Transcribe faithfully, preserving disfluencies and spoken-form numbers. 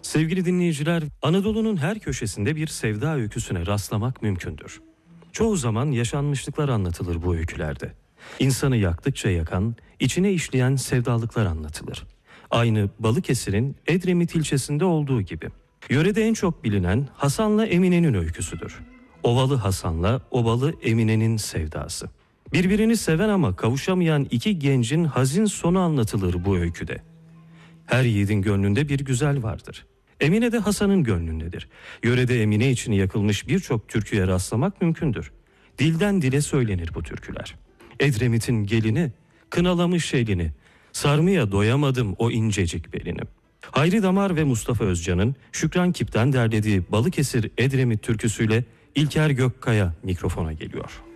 Sevgili dinleyiciler, Anadolu'nun her köşesinde bir sevda öyküsüne rastlamak mümkündür. Çoğu zaman yaşanmışlıklar anlatılır bu öykülerde. İnsanı yaktıkça yakan, içine işleyen sevdalıklar anlatılır. Aynı Balıkesir'in Edremit ilçesinde olduğu gibi. Yörede en çok bilinen Hasan'la Emine'nin öyküsüdür. Ovalı Hasan'la Ovalı Emine'nin sevdası. Birbirini seven ama kavuşamayan iki gencin hazin sonu anlatılır bu öyküde. Her yiğidin gönlünde bir güzel vardır. Emine de Hasan'ın gönlündedir. Yörede Emine için yakılmış birçok türküye rastlamak mümkündür. Dilden dile söylenir bu türküler. Edremit'in gelini, kınalamış elini, sarmaya doyamadım o incecik belini. Hayri Damar ve Mustafa Özcan'ın Şükran Kip'ten derlediği Balıkesir Edremit türküsüyle İlker Gökkaya mikrofona geliyor.